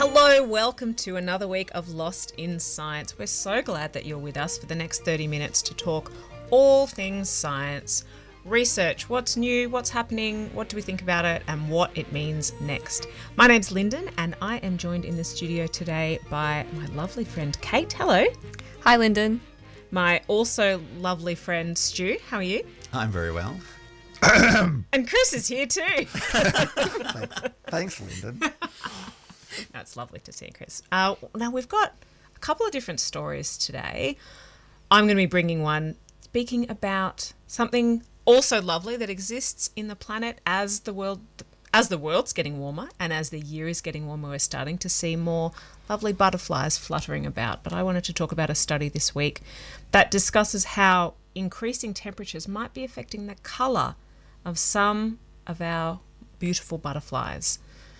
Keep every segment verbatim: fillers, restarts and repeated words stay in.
Hello, welcome to another week of Lost in Science. We're so glad that you're with us for the next thirty minutes to talk all things science, research, what's new, what's happening, what do we think about it, and what it means next. My name's Lyndon, and I am joined in the studio today by my lovely friend Kate. Hello. Hi, Lyndon. My also lovely friend Stu. How are you? I'm very well. And Chris is here too. Thanks, Thanks Lyndon. No, it's lovely to see you, Chris. Uh, now, we've got a couple of different stories today. I'm going to be bringing one speaking about something also lovely that exists in the planet as the world, as the world's getting warmer and as the year is getting warmer. We're starting to see more lovely butterflies fluttering about. But I wanted to talk about a study this week that discusses how increasing temperatures might be affecting the colour of some of our beautiful butterflies.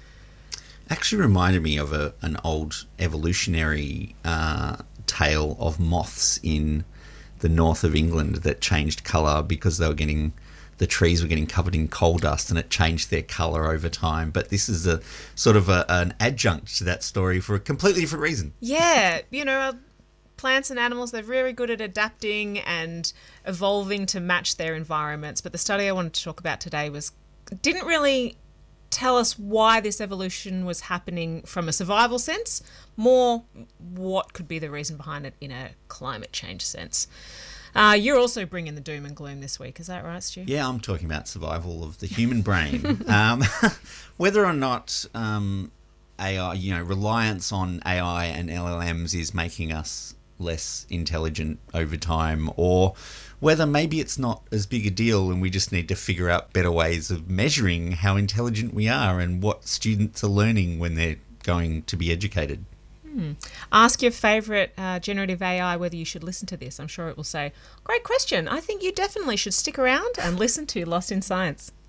Actually reminded me of a, an old evolutionary uh, tale of moths in the north of England that changed colour because they were getting, the trees were getting covered in coal dust and it changed their colour over time. But this is a sort of a, an adjunct to that story for a completely different reason. Yeah, you know, plants and animals, they're very good at adapting and evolving to match their environments. But the study I wanted to talk about today was didn't really tell us why this evolution was happening from a survival sense, more what could be the reason behind it in a climate change sense. Uh, you're also bringing the doom and gloom this week, is that right, Stu? Yeah, I'm talking about survival of the human brain. um, whether or not um, A I, you know, reliance on A I and L L Ms is making us less intelligent over time, or whether maybe it's not as big a deal and we just need to figure out better ways of measuring how intelligent we are and what students are learning when they're going to be educated. Hmm. Ask your favourite uh, generative A I whether you should listen to this. I'm sure it will say, great question. I think you definitely should stick around and listen to Lost in Science.